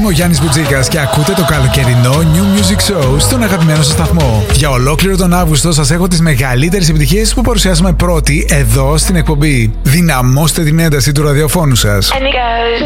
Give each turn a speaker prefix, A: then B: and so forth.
A: Είμαι ο Γιάννης Μπουτζίκας και ακούτε το καλοκαιρινό New Music Show στον αγαπημένο σας σταθμό. Για ολόκληρο τον Αύγουστο σας έχω τις μεγαλύτερες επιτυχίες που παρουσιάσαμε πρώτοι εδώ στην εκπομπή. Δυναμώστε την ένταση του ραδιοφώνου σας.